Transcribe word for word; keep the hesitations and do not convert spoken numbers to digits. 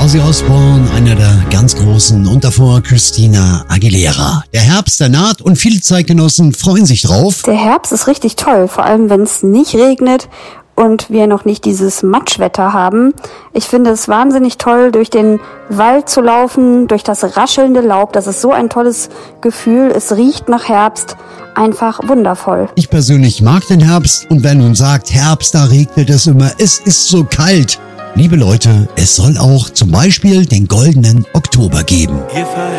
Ozzy Osbourne, einer der ganz Großen, und davor Christina Aguilera. Der Herbst, der naht und viele Zeitgenossen freuen sich drauf. Der Herbst ist richtig toll, vor allem wenn es nicht regnet und wir noch nicht dieses Matschwetter haben. Ich finde es wahnsinnig toll, durch den Wald zu laufen, durch das raschelnde Laub. Das ist so ein tolles Gefühl. Es riecht nach Herbst. Einfach wundervoll. Ich persönlich mag den Herbst, und wer nun sagt, Herbst, da regnet es immer, es ist so kalt. Liebe Leute, es soll auch zum Beispiel den goldenen Oktober geben.